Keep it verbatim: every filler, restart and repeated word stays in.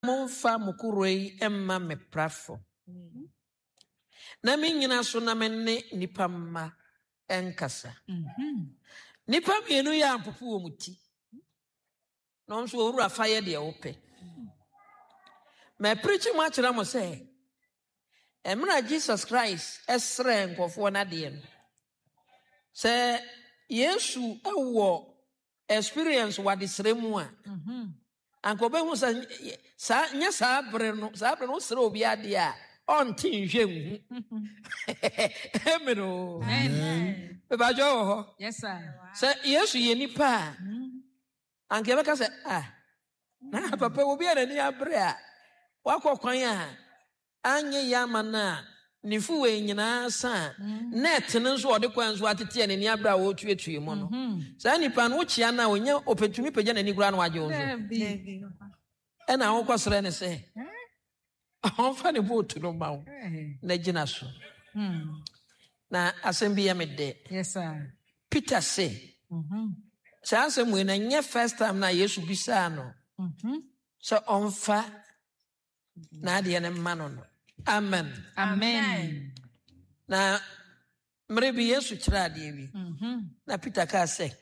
momfa mukuroi emma me prafo. Na me nyina so na me ne nipa mma enkasa. Nipa mienu ya ampupu wo muti. No nso owura faye de ope. Me preach mu akira mo say emra Jesus Christ esre nkofo na de no. Say Yesu ewo experience what is remu a. Mhm. Anko be hu sa sa nya sa bre no sa bre no sre obi ade a on tin hwem. Emero. Amen. Beba jo ho. Yes sir. Say Yesu ye nipa. Anke be ka say ah. Na papa obi a ni abre a wakokwan a anye yama na nifu we nyina sa net no so ode kwan so atete ne ni abra wo tuetue mu no sa nipa no chia na onya opetumi pagya na ni gura no waje wo so e na wo kwosere ne se on fa ne boat no ma wo na gina so na asem ya mede. Yes sir. Peter say mhm sa asem we na nye first time na Yesu bisa no mhm so on fa na de ne mano no. Amen. Amen. Na mrebi Yesu kira de wi. Mhm. Na Peter ka say